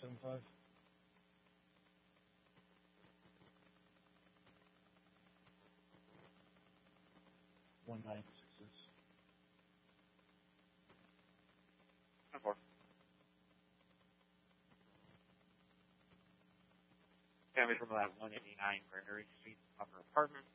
575. 196. 10-4. Family from Lab 189 Granary Street, upper apartment.